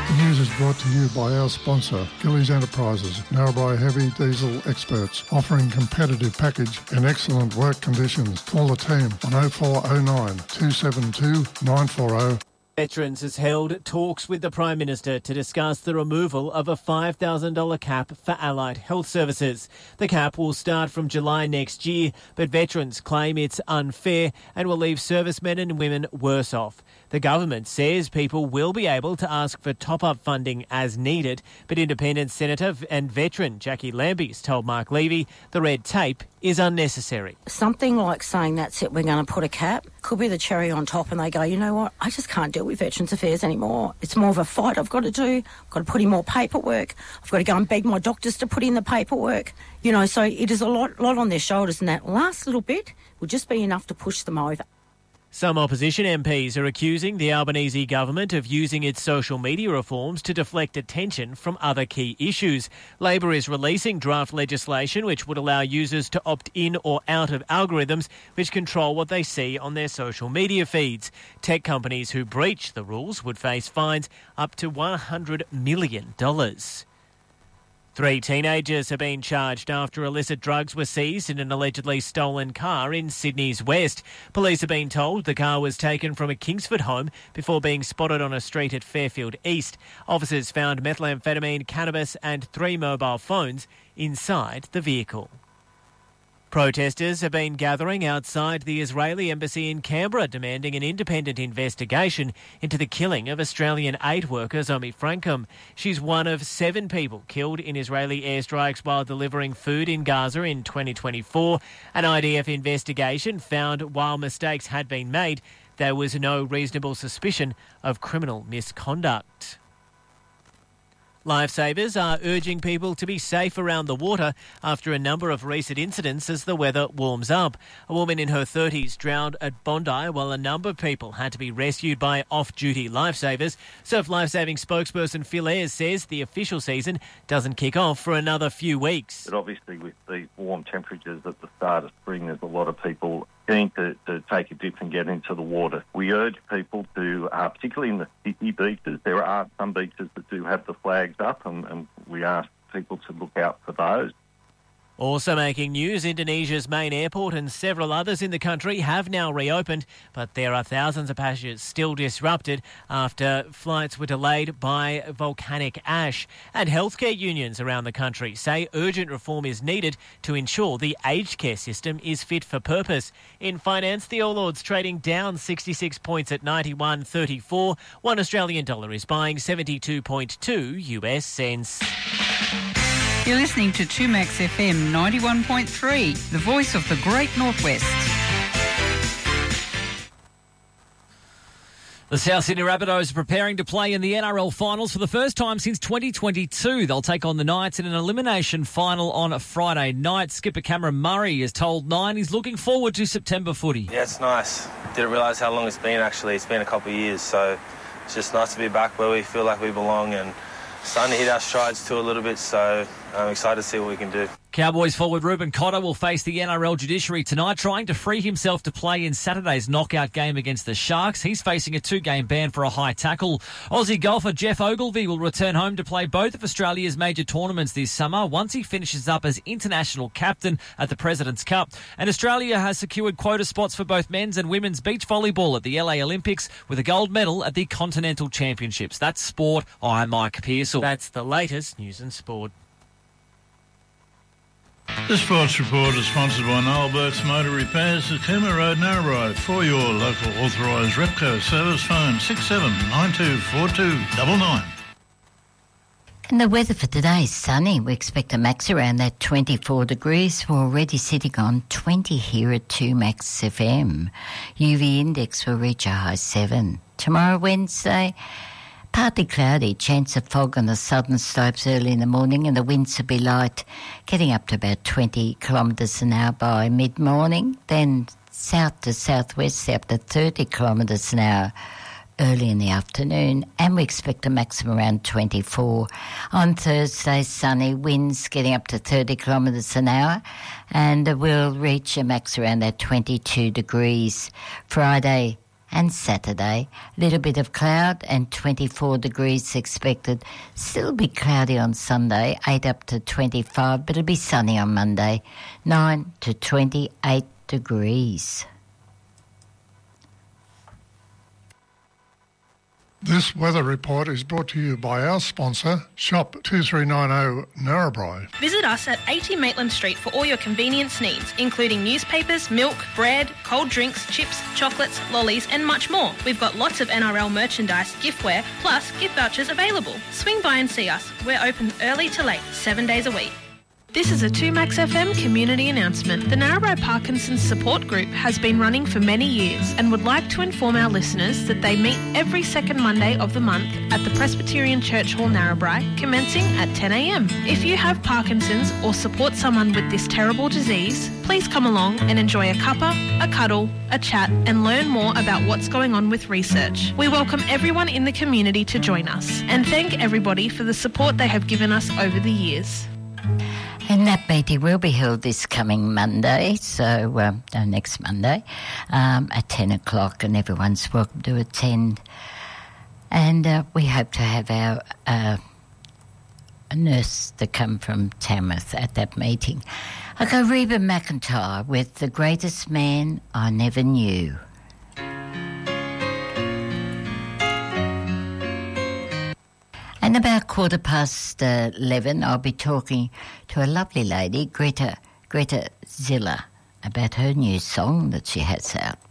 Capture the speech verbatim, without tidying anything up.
The news is brought to you by our sponsor, Gillies Enterprises, Narrabri Heavy Diesel experts, offering competitive package and excellent work conditions. Call the team on oh four oh nine, two seven two, nine four oh. Veterans has held talks with the Prime Minister to discuss the removal of a five thousand dollars cap for allied health services. The cap will start from July next year, but veterans claim it's unfair and will leave servicemen and women worse off. The government says people will be able to ask for top-up funding as needed, but Independent Senator and veteran Jackie Lambie's told Mark Levy the red tape is unnecessary. Something like saying that's it, we're going to put a cap, could be the cherry on top, and they go, you know what, I just can't deal with Veterans Affairs anymore. It's more of a fight I've got to do. I've got to put in more paperwork. I've got to go and beg my doctors to put in the paperwork. You know, so it is a lot, lot on their shoulders, and that last little bit will just be enough to push them over. Some opposition M Ps are accusing the Albanese government of using its social media reforms to deflect attention from other key issues. Labor is releasing draft legislation which would allow users to opt in or out of algorithms which control what they see on their social media feeds. Tech companies who breach the rules would face fines up to one hundred million dollars. Three teenagers have been charged after illicit drugs were seized in an allegedly stolen car in Sydney's west. Police have been told the car was taken from a Kingsford home before being spotted on a street at Fairfield East. Officers found methamphetamine, cannabis and three mobile phones inside the vehicle. Protesters have been gathering outside the Israeli embassy in Canberra demanding an independent investigation into the killing of Australian aid worker Zomi Frankum. She's one of seven people killed in Israeli airstrikes while delivering food in Gaza in twenty twenty-four. An I D F investigation found while mistakes had been made, there was no reasonable suspicion of criminal misconduct. Lifesavers are urging people to be safe around the water after a number of recent incidents as the weather warms up. A woman in her thirties drowned at Bondi while a number of people had to be rescued by off-duty lifesavers. Surf lifesaving spokesperson Phil Ayres says the official season doesn't kick off for another few weeks. But obviously with the warm temperatures at the start of spring, there's a lot of people keen to, to take a dip and get into the water. We urge people to, uh, particularly in the city beaches, there are some beaches that do have the flags up, and, and we ask people to look out for those. Also making news, Indonesia's main airport and several others in the country have now reopened, but there are thousands of passengers still disrupted after flights were delayed by volcanic ash. And healthcare unions around the country say urgent reform is needed to ensure the aged care system is fit for purpose. In finance, the All Ords trading down sixty-six points at ninety-one thirty-four. One Australian dollar is buying seventy-two point two U S cents. You're listening to two Max F M ninety-one point three, the voice of the Great Northwest. The South Sydney Rabbitohs are preparing to play in the N R L finals for the first time since twenty twenty-two. They'll take on the Knights in an elimination final on a Friday night. Skipper Cameron Murray has told Nine he's looking forward to September footy. Yeah, it's nice. Didn't realise how long it's been, actually. It's been a couple of years, so it's just nice to be back where we feel like we belong and starting to hit our strides too a little bit, so I'm excited to see what we can do. Cowboys forward Ruben Cotter will face the N R L judiciary tonight, trying to free himself to play in Saturday's knockout game against the Sharks. He's facing a two-game ban for a high tackle. Aussie golfer Jeff Ogilvy will return home to play both of Australia's major tournaments this summer once he finishes up as international captain at the President's Cup. And Australia has secured quota spots for both men's and women's beach volleyball at the L A Olympics with a gold medal at the Continental Championships. That's sport. I'm Mike Pearsall. That's the latest news and sport. The Sports Report is sponsored by Noel Burke's Motor Repairs at Cooma Road, Narrabri. For your local authorised Repco service, phone six seven nine two four two nine nine. And the weather for today is sunny. We expect a max around that twenty-four degrees. We're already sitting on twenty here at two Max F M. U V index will reach a high seven. Tomorrow, Wednesday, partly cloudy, chance of fog on the southern slopes early in the morning, and the winds will be light, getting up to about twenty kilometres an hour by mid-morning. Then south to southwest, up to thirty kilometres an hour early in the afternoon, and we expect a maximum around twenty-four. On Thursday, sunny, winds getting up to thirty kilometres an hour, and we'll reach a max around that twenty-two degrees. Friday, And Saturday, a little bit of cloud and twenty-four degrees expected. Still be cloudy on Sunday, eight up to twenty-five, but it'll be sunny on Monday, nine to twenty-eight degrees. This weather report is brought to you by our sponsor, Shop two three nine zero Narrabri. Visit us at eighty Maitland Street for all your convenience needs, including newspapers, milk, bread, cold drinks, chips, chocolates, lollies and much more. We've got lots of N R L merchandise, giftware, plus gift vouchers available. Swing by and see us. We're open early to late, seven days a week. This is a two Max F M community announcement. The Narrabri Parkinson's Support Group has been running for many years and would like to inform our listeners that they meet every second Monday of the month at the Presbyterian Church Hall, Narrabri, commencing at ten a m. If you have Parkinson's or support someone with this terrible disease, please come along and enjoy a cuppa, a cuddle, a chat and learn more about what's going on with research. We welcome everyone in the community to join us and thank everybody for the support they have given us over the years. And that meeting will be held this coming Monday, so um, no, next Monday, um, at ten o'clock, and everyone's welcome to attend. And uh, we hope to have our uh, a nurse to come from Tamworth at that meeting. I go Reba McEntire with The Greatest Man I Never Knew. And about quarter past uh, eleven, I'll be talking to a lovely lady, Greta, Greta Ziller, about her new song that she has out.